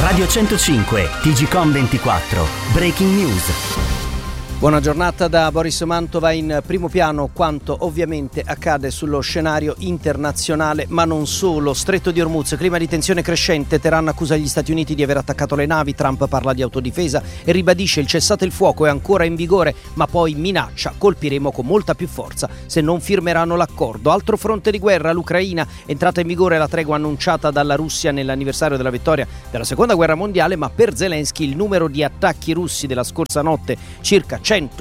Radio 105, TGcom 24, Breaking News. Buona giornata da Boris Mantova. In primo piano quanto ovviamente accade sullo scenario internazionale, ma non solo. Stretto di Hormuz, clima di tensione crescente. Teheran accusa gli Stati Uniti di aver attaccato le navi. Trump parla di autodifesa e ribadisce il cessate il fuoco è ancora in vigore, ma poi minaccia: colpiremo con molta più forza se non firmeranno l'accordo. Altro fronte di guerra, l'Ucraina. Entrata in vigore la tregua annunciata dalla Russia nell'anniversario della vittoria della seconda guerra mondiale, ma per Zelensky il numero di attacchi russi della scorsa notte, circa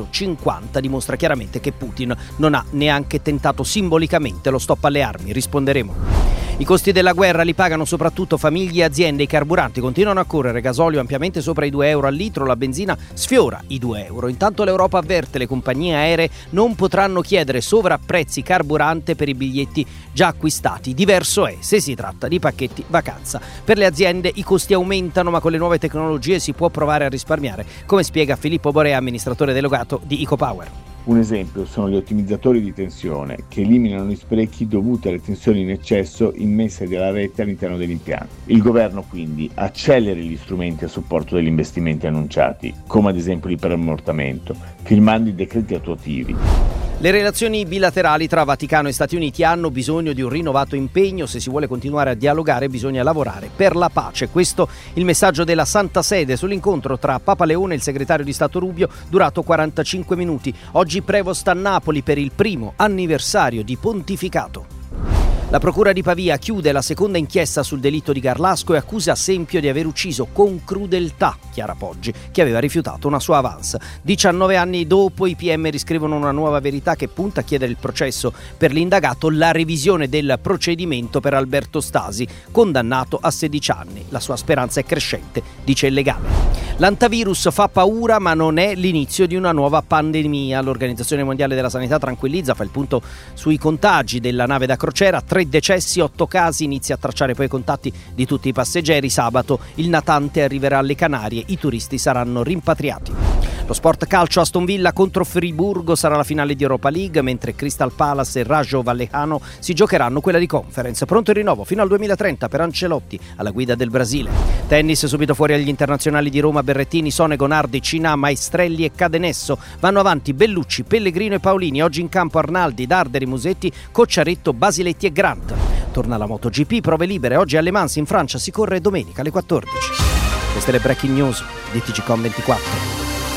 150, dimostra chiaramente che Putin non ha neanche tentato simbolicamente lo stop alle armi. Risponderemo. I costi della guerra li pagano soprattutto famiglie e aziende. I carburanti continuano a correre, gasolio ampiamente sopra i 2 euro al litro, la benzina sfiora i 2 euro. Intanto l'Europa avverte: le compagnie aeree non potranno chiedere sovrapprezzi carburante per i biglietti già acquistati. Diverso è se si tratta di pacchetti vacanza. Per le aziende i costi aumentano, ma con le nuove tecnologie si può provare a risparmiare, come spiega Filippo Borea, amministratore delegato di EcoPower. Un esempio sono gli ottimizzatori di tensione, che eliminano gli sprechi dovuti alle tensioni in eccesso immesse dalla rete all'interno dell'impianto. Il governo quindi acceleri gli strumenti a supporto degli investimenti annunciati, come ad esempio l'iperammortamento, firmando i decreti attuativi. Le relazioni bilaterali tra Vaticano e Stati Uniti hanno bisogno di un rinnovato impegno. Se si vuole continuare a dialogare bisogna lavorare per la pace. Questo il messaggio della Santa Sede sull'incontro tra Papa Leone e il segretario di Stato Rubio, durato 45 minuti. Oggi Prevost a Napoli per il primo anniversario di pontificato. La procura di Pavia chiude la seconda inchiesta sul delitto di Garlasco e accusa Sempio di aver ucciso con crudeltà Chiara Poggi, che aveva rifiutato una sua avance. 19 anni dopo i PM riscrivono una nuova verità che punta a chiedere il processo per l'indagato, la revisione del procedimento per Alberto Stasi, condannato a 16 anni. La sua speranza è crescente, dice il legale. L'antivirus fa paura, ma non è l'inizio di una nuova pandemia. L'Organizzazione Mondiale della Sanità tranquillizza, fa il punto sui contagi della nave da crociera. 3 decessi, 8 casi, inizia a tracciare poi i contatti di tutti i passeggeri. Sabato il natante arriverà alle Canarie, i turisti saranno rimpatriati. Lo sport calcio: Aston Villa contro Friburgo sarà la finale di Europa League, mentre Crystal Palace e Rayo Vallecano si giocheranno quella di Conference. Pronto il rinnovo fino al 2030 per Ancelotti alla guida del Brasile. Tennis, subito fuori agli internazionali di Roma Berrettini, Sonego, Nardi, Cinà, Maestrelli e Cadenesso. Vanno avanti Bellucci, Pellegrino e Paolini. Oggi in campo Arnaldi, Darderi, Musetti, Cocciaretto, Basiletti e Grant. Torna la MotoGP, prove libere. Oggi alle Mans in Francia si corre domenica alle 14. Queste le breaking news di TGcom 24.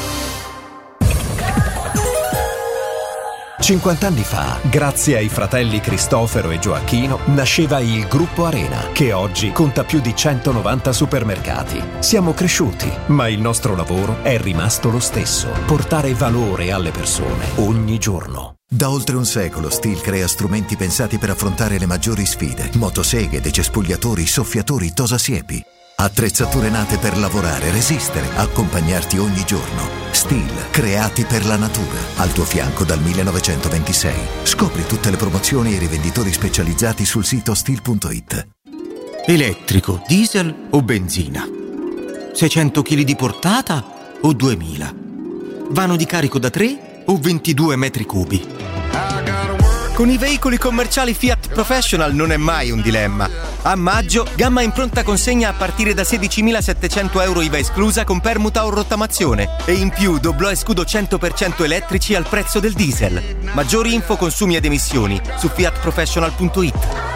50 anni fa, grazie ai fratelli Cristofero e Gioacchino, nasceva il Gruppo Arena, che oggi conta più di 190 supermercati. Siamo cresciuti, ma il nostro lavoro è rimasto lo stesso: portare valore alle persone ogni giorno. Da oltre un secolo Stihl crea strumenti pensati per affrontare le maggiori sfide: motoseghe, decespugliatori, soffiatori, tosasiepi. Attrezzature nate per lavorare, resistere, accompagnarti ogni giorno. Stihl, creati per la natura. Al tuo fianco dal 1926. Scopri tutte le promozioni e i rivenditori specializzati sul sito stihl.it. Elettrico, diesel o benzina? 600 kg di portata o 2000? Vano di carico da 3 o 22 metri cubi? Con i veicoli commerciali Fiat Professional non è mai un dilemma. A maggio, gamma in pronta consegna a partire da 16.700 euro IVA esclusa con permuta o rottamazione. E in più doblò e scudo 100% elettrici al prezzo del diesel. Maggiori info, consumi ed emissioni su fiatprofessional.it.